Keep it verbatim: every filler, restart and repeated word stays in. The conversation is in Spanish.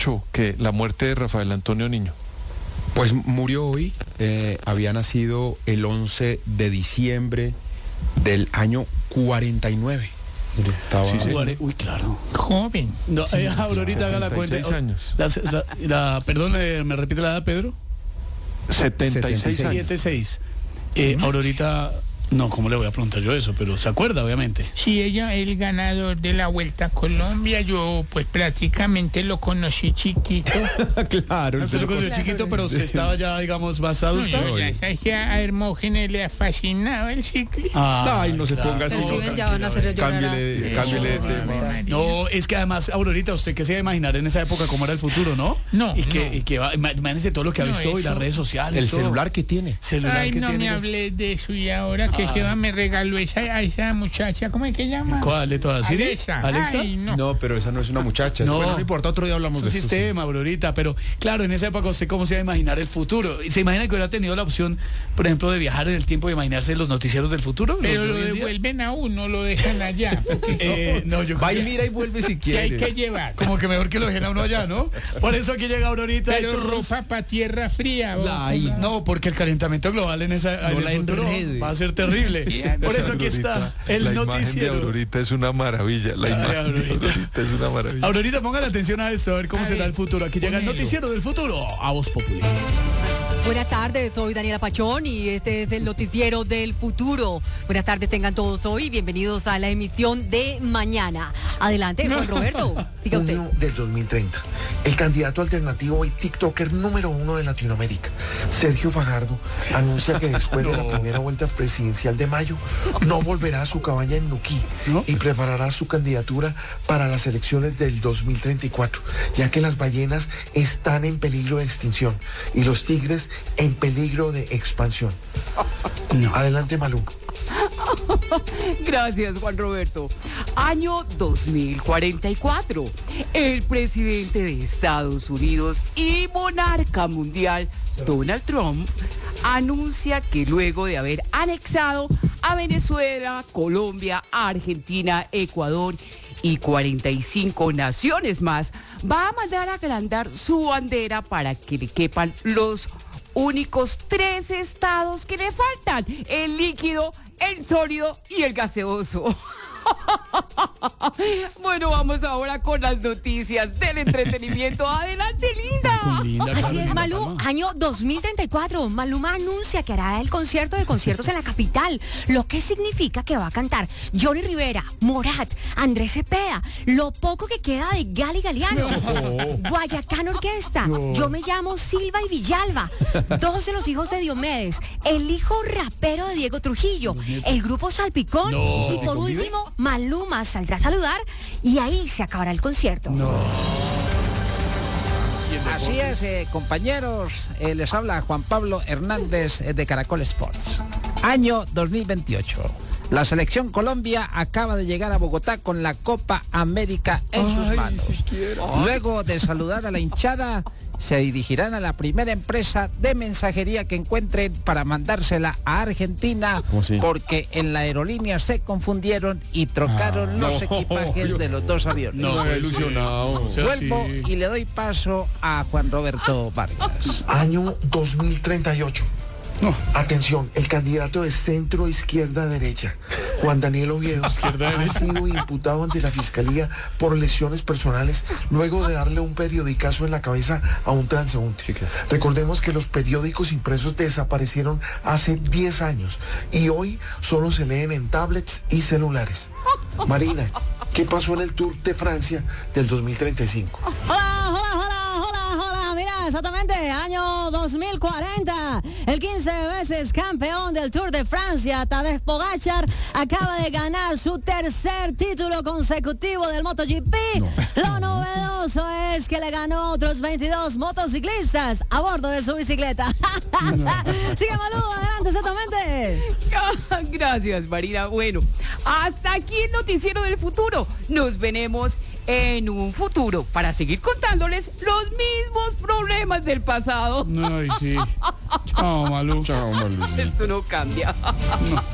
ocho, que la muerte de Rafael Antonio Niño. Pues murió hoy, eh, había nacido el once de diciembre del año cuarenta y nueve. Estaba... Sí, sí. Uy, claro. Joven. No, eh, Aurorita haga la cuenta. años. La, la, la, perdón, eh, ¿me repite la edad, Pedro? setenta y seis años. setenta y seis. Eh, Aurorita... No, ¿cómo le voy a preguntar yo eso? Pero se acuerda, obviamente. Sí, ella es el ganador de la Vuelta a Colombia. Yo, pues, prácticamente lo conocí chiquito. Claro. Usted lo conoció chiquito, pero usted estaba ya, digamos, más adulta. No, ya sabes que a Hermógenes le ha fascinado el ciclismo. Ah, Ay, no se claro. ponga así. Pero si ven, ya van a hacer llorar. Cámbiale, cámbiale de tema. No, es que además, Aurorita, usted que se iba a imaginar en esa época cómo era el futuro, ¿no? No, Y que, no. y que va, imagínese todo lo que ha No, visto hoy, eso- las redes sociales. El todo. celular que tiene. Celular Ay, que no tiene me es- hablé de eso y ahora que Ah. se va me regaló esa, a esa muchacha, ¿cómo es que llama? ¿Cuál de todas? ¿Siri? Alexa. ¿Alexa? Ay, no. No, pero esa no es una muchacha. No. Bueno, no importa, otro día hablamos Es un de esto. sistema, Aurorita, pero claro, en esa época usted cómo se iba a imaginar el futuro. ¿Se imagina que hubiera tenido la opción, por ejemplo, de viajar en el tiempo y imaginarse los noticieros del futuro? Pero los de lo hoy en día? devuelven a uno, lo dejan allá. porque Eh, no, yo Va creo y que- mira y vuelve si que hay quiere. que llevar. como que mejor que lo dejen a uno allá, ¿no? Por eso aquí llega Aurorita. y Pero todos- ropa para tierra fría. La- ¿o? ay, no, porque el calentamiento global en esa en No la el futuro enrede. va a ser terrible. Por eso aquí está el la imagen de noticiero. Aurorita es una maravilla. La Ay, imagen Aurorita. de Aurorita es una maravilla. Aurorita, pongan atención a esto, a ver cómo A será ver, el futuro. Aquí llega el ponelo. noticiero del futuro a Voz Popular. Buenas tardes, soy Daniela Pachón y este es el noticiero del futuro. Buenas tardes, tengan todos hoy, bienvenidos a la emisión de mañana. Adelante, Juan Roberto, siga usted. Junio del dos mil treinta. El candidato alternativo y TikToker número uno de Latinoamérica, Sergio Fajardo, anuncia que después de la primera vuelta presidencial de mayo, no volverá a su cabaña en Nuquí ¿No? y preparará su candidatura para las elecciones del dos mil treinta y cuatro, ya que las ballenas están en peligro de extinción y los tigres en peligro de expansión. Adelante, Malú. Gracias, Juan Roberto. Año dos mil cuarenta y cuatro. El presidente de Estados Unidos y monarca mundial, Donald Trump, anuncia que luego de haber anexado a Venezuela, Colombia, Argentina, Ecuador y cuarenta y cinco naciones más, va a mandar a agrandar su bandera para que le quepan los únicos tres estados que le faltan: el líquido, el sólido y el gaseoso. Bueno, vamos ahora con las noticias del entretenimiento. Adelante, Linda. Linda, Así claro, es, Linda Malú, Palma. año dos mil treinta y cuatro. Maluma anuncia que hará el concierto de conciertos en la capital, lo que significa que va a cantar Johnny Rivera, Morat, Andrés Cepeda, lo poco que queda de Gali Galiano, Guayacán Orquesta, Yo me llamo Silva y Villalba, dos de los hijos de Diomedes, el hijo rapero de Diego Trujillo, el grupo Salpicón No. y por último Maluma saldrá a saludar y ahí se acabará el concierto. Así es, eh, compañeros, eh, les habla Juan Pablo Hernández eh, de Caracol Sports. Año dos mil veintiocho. La selección Colombia acaba de llegar a Bogotá con la Copa América en sus manos. Luego de saludar a la hinchada, se dirigirán a la primera empresa de mensajería que encuentren para mandársela a Argentina, ¿Cómo así? porque en la aerolínea se confundieron y trocaron los no, equipajes yo- de los dos aviones. No, No, ilusionado. O sea, Vuelvo sí. y le doy paso a Juan Roberto Vargas. Año dos mil treinta y ocho. Atención, el candidato de centro izquierda derecha, Juan Daniel Oviedo, ha sido imputado ante la fiscalía por lesiones personales luego de darle un periodicazo en la cabeza a un transeúnte. Sí, claro. Recordemos que los periódicos impresos desaparecieron hace diez años y hoy solo se leen en tablets y celulares. Marina, ¿qué pasó en el Tour de Francia del dos mil treinta y cinco? Hola, hola, hola, hola, hola, mira, exactamente, año dos mil cuarenta, el quince veces campeón del Tour de Francia, Tadej Pogačar, acaba de ganar su tercer título consecutivo del MotoGP. Lo novedoso es que le ganó a otros veintidós motociclistas a bordo de su bicicleta. Sigue, Malú, adelante, exactamente. Gracias, Marina. Bueno, hasta aquí el noticiero del futuro. Nos veremos en un futuro para seguir contándoles los mismos problemas del pasado. Ay, sí. Chao, Malú. Chao, Malú. Esto no cambia. No.